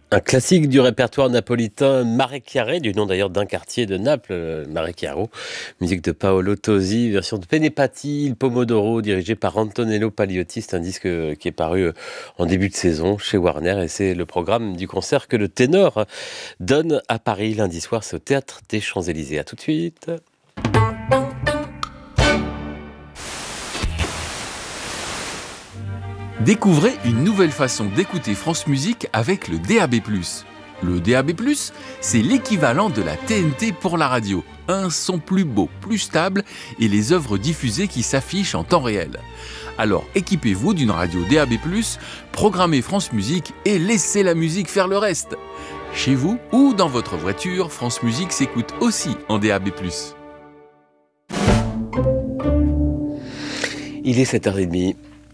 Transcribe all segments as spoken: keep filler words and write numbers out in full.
Un classique du répertoire napolitain, Mare Chiare, du nom d'ailleurs d'un quartier de Naples, euh, Mare Chiaro. Musique de Paolo Tosi, version de Penepati, Il Pomodoro, dirigé par Antonello Pagliotti. C'est un disque euh, qui est paru euh, en début de saison chez Warner et c'est le programme du concert que le ténor donne à Paris lundi soir, c'est au Théâtre des Champs-Élysées. À tout de suite. Découvrez une nouvelle façon d'écouter France Musique avec le D A B plus. Le D A B plus, c'est l'équivalent de la T N T pour la radio. Un son plus beau, plus stable et les œuvres diffusées qui s'affichent en temps réel. Alors équipez-vous d'une radio D A B plus, programmez France Musique et laissez la musique faire le reste. Chez vous ou dans votre voiture, France Musique s'écoute aussi en D A B plus. Il est sept heures trente.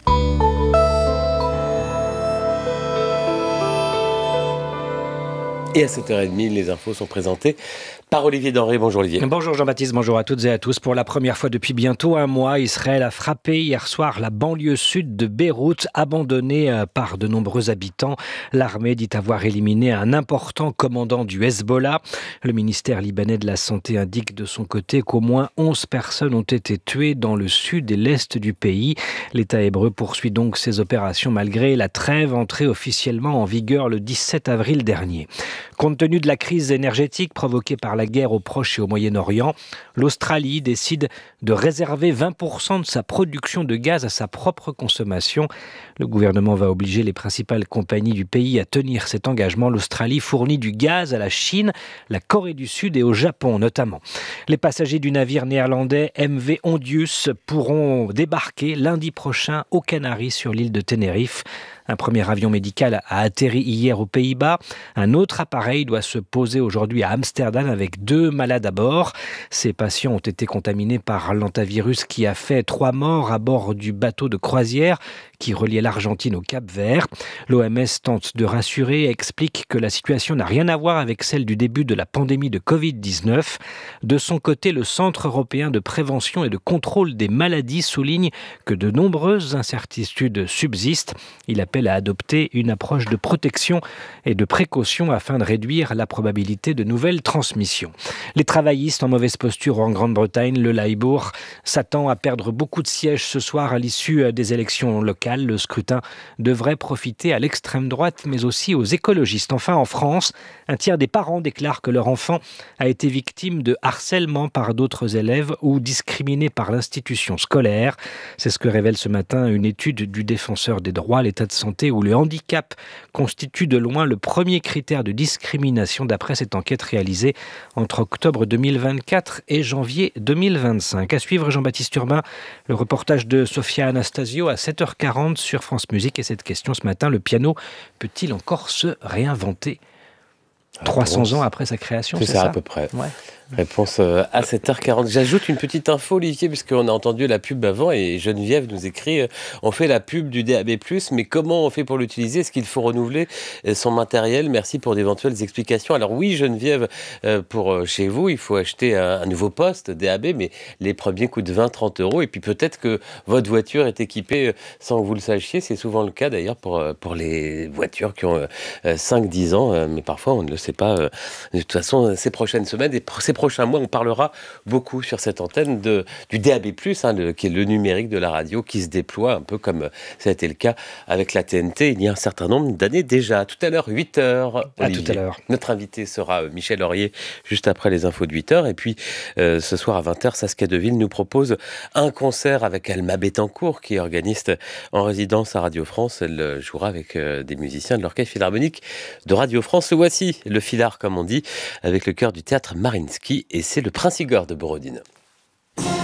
Et à sept heures trente, les infos sont présentées par Olivier Denré. Bonjour Olivier. Bonjour Jean-Baptiste, bonjour à toutes et à tous. Pour la première fois depuis bientôt un mois, Israël a frappé hier soir la banlieue sud de Beyrouth, abandonnée par de nombreux habitants. L'armée dit avoir éliminé un important commandant du Hezbollah. Le ministère libanais de la Santé indique de son côté qu'au moins onze personnes ont été tuées dans le sud et l'est du pays. L'État hébreu poursuit donc ses opérations malgré la trêve entrée officiellement en vigueur le dix-sept avril dernier. Compte tenu de la crise énergétique provoquée par la guerre au Proche et au Moyen-Orient, l'Australie décide de réserver vingt pour cent de sa production de gaz à sa propre consommation. Le gouvernement va obliger les principales compagnies du pays à tenir cet engagement. L'Australie fournit du gaz à la Chine, la Corée du Sud et au Japon notamment. Les passagers du navire néerlandais M V Ondius pourront débarquer lundi prochain aux Canaries sur l'île de Tenerife. Un premier avion médical a atterri hier aux Pays-Bas. Un autre appareil doit se poser aujourd'hui à Amsterdam avec deux malades à bord. Ces patients ont été contaminés par l'hantavirus qui a fait trois morts à bord du bateau de croisière qui reliait l'Argentine au Cap-Vert. L'O M S tente de rassurer et explique que la situation n'a rien à voir avec celle du début de la pandémie de covid dix-neuf. De son côté, le Centre européen de prévention et de contrôle des maladies souligne que de nombreuses incertitudes subsistent. Il appelle à adopter une approche de protection et de précaution afin de réduire la probabilité de nouvelles transmissions. Les travaillistes en mauvaise posture en Grande-Bretagne, le Labour, s'attend à perdre beaucoup de sièges ce soir à l'issue des élections locales. Le scrutin devrait profiter à l'extrême droite, mais aussi aux écologistes. Enfin, en France, un tiers des parents déclarent que leur enfant a été victime de harcèlement par d'autres élèves ou discriminé par l'institution scolaire. C'est ce que révèle ce matin une étude du Défenseur des droits, l'état de santé où le handicap constitue de loin le premier critère de discrimination d'après cette enquête réalisée entre octobre deux mille vingt-quatre et janvier deux mille vingt-cinq. À suivre Jean-Baptiste Urbain, le reportage de Sophia Anastasio à sept heures quarante sur France Musique et cette question ce matin, le piano peut-il encore se réinventer trois cents ans après sa création, c'est, c'est ça, ça à peu près. Ouais. Réponse à sept heures quarante. J'ajoute une petite info, Olivier, puisqu'on a entendu la pub avant et Geneviève nous écrit euh, on fait la pub du D A B plus, mais comment on fait pour l'utiliser? Est-ce qu'il faut renouveler son matériel? Merci pour d'éventuelles explications. Alors oui, Geneviève, euh, pour euh, chez vous, il faut acheter un, un nouveau poste D A B, mais les premiers coûtent vingt à trente euros. Et puis peut-être que votre voiture est équipée euh, sans que vous le sachiez. C'est souvent le cas d'ailleurs pour, euh, pour les voitures qui ont euh, cinq à dix ans, euh, mais parfois on ne le sait pas. Euh, de toute façon, ces prochaines semaines et ces prochains mois, on parlera beaucoup sur cette antenne de, du D A B plus, hein, le, qui est le numérique de la radio, qui se déploie un peu comme ça a été le cas avec la T N T il y a un certain nombre d'années déjà. Tout à l'heure, huit heures. À tout à l'heure. Notre invité sera Michel Laurier, juste après les infos de huit heures. Et puis, euh, ce soir à vingt heures, Saskia Deville nous propose un concert avec Alma Bettencourt, qui est organiste en résidence à Radio France. Elle jouera avec euh, des musiciens de l'Orchestre Philharmonique de Radio France. Le voici, le Philhar, comme on dit, avec le chœur du théâtre Mariinsky. Et c'est le Prince Igor de Borodine.